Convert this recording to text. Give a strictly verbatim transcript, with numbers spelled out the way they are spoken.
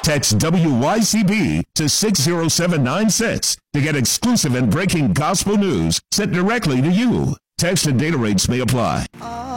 Text W Y C B to six zero seven nine six to get exclusive and breaking gospel news sent directly to you. Text and data rates may apply.